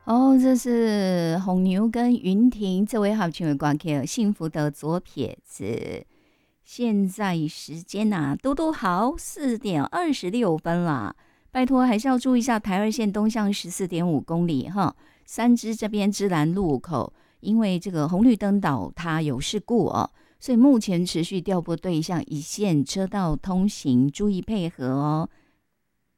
哦，这是红牛跟云婷这位好朋友歌曲幸福的左撇子。现在时间嘟嘟好4:26啦，拜托还是要注意一下台二线东向14.5公里哈，三芝这边芝兰路口，因为这个红绿灯倒塌有事故哦，所以目前持续调拨对向一线车道通行，注意配合哦。